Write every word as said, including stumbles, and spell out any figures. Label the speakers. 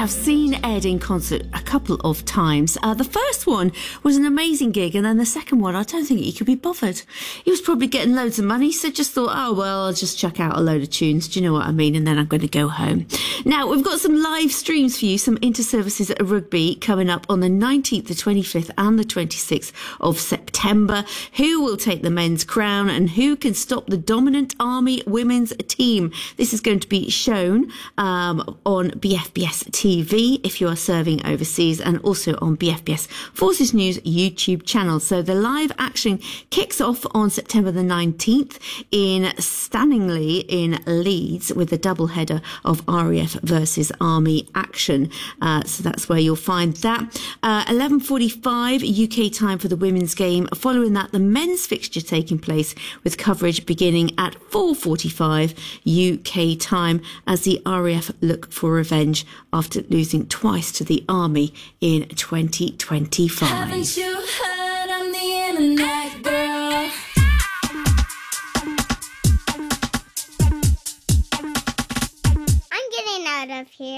Speaker 1: have seen Ed in concert a couple of times. Uh, the first one was an amazing gig, and then the second one, I don't think he could be bothered. He was probably getting loads of money, so just thought, oh, well, I'll just chuck out a load of tunes. Do you know what I mean? And then I'm going to go home. Now, we've got some live streams for you, some inter-services at rugby coming up on the nineteenth, the twenty-fifth and the twenty-sixth of September. Who will take the men's crown and who can stop the dominant Army women's team? This is going to be shown um, on B F B S T V if you are serving overseas, and also on B F B S Forces News YouTube channel. So the live action kicks off on September the nineteenth in Stanningley in Leeds with a double header of R A F versus Army action. Uh, so that's where you'll find that. Uh, eleven forty-five U K time for the women's game. Following that, the men's fixture taking place with coverage beginning at four forty-five U K time as the R A F look for revenge after losing twice to the Army in twenty twenty-five.
Speaker 2: Haven't you heard on the internet, girl?
Speaker 3: I'm getting out of here.